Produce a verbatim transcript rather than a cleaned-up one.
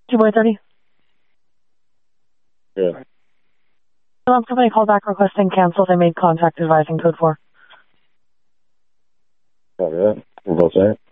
Two boy thirty. Yeah. Um, somebody called back requesting cancel. They made contact advising code four. Copy that. We're both there.